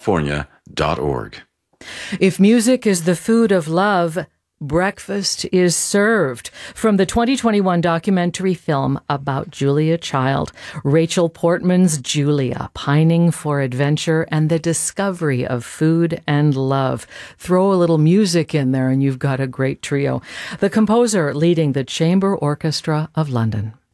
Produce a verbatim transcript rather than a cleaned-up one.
california dot org. If music is the food of love, breakfast is served. From the twenty twenty-one documentary film about Julia Child, Rachel Portman's Julia, pining for adventure and the discovery of food and love. Throw a little music in there and you've got a great trio. The composer leading the Chamber Orchestra of London.